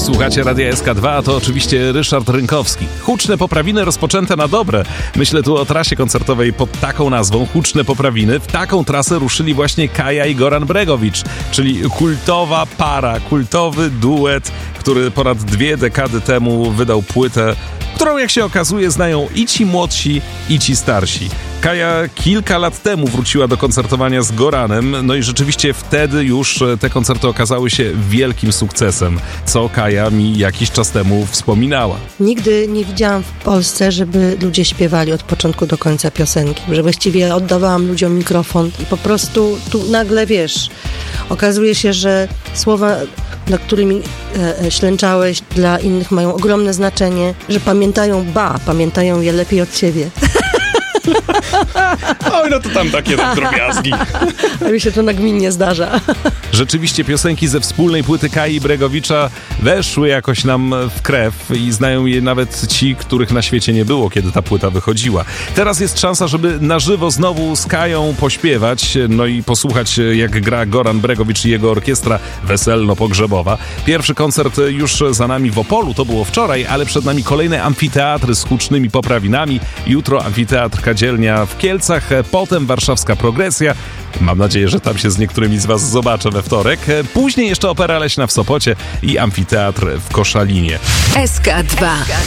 Słuchacie Radia SK2, a to oczywiście Ryszard Rynkowski. Huczne poprawiny rozpoczęte na dobre. Myślę tu o trasie koncertowej pod taką nazwą, Huczne poprawiny. W taką trasę ruszyli właśnie Kaja i Goran Bregović, czyli kultowa para, kultowy duet, który ponad 2 dekady temu wydał płytę, którą, jak się okazuje, znają i ci młodsi, i ci starsi. Kaja kilka lat temu wróciła do koncertowania z Goranem, no i rzeczywiście wtedy już te koncerty okazały się wielkim sukcesem, co Kaja mi jakiś czas temu wspominała. Nigdy nie widziałam w Polsce, żeby ludzie śpiewali od początku do końca piosenki, że właściwie oddawałam ludziom mikrofon i po prostu tu nagle, wiesz, okazuje się, że słowa, nad którymi ślęczałeś, dla innych mają ogromne znaczenie, że pamiętają je lepiej od ciebie. Oj, no to tam takie drobiazgi. A mi się to nagminnie zdarza. Rzeczywiście piosenki ze wspólnej płyty Kai i Bregowicza weszły jakoś nam w krew i znają je nawet ci, których na świecie nie było, kiedy ta płyta wychodziła. Teraz jest szansa, żeby na żywo znowu z Kają pośpiewać, no i posłuchać, jak gra Goran Bregović i jego orkiestra weselno-pogrzebowa. Pierwszy koncert już za nami w Opolu, to było wczoraj, ale przed nami kolejne amfiteatry z hucznymi poprawinami. Jutro amfiteatr Kadzielnia w Kielcach, potem warszawska Progresja. Mam nadzieję, że tam się z niektórymi z was zobaczę we wtorek. Później jeszcze Opera Leśna w Sopocie i amfiteatr w Koszalinie. SK2.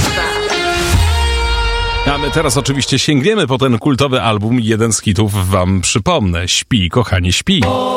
A my teraz oczywiście sięgniemy po ten kultowy album. Jeden z hitów wam przypomnę. Śpi, kochanie, śpi.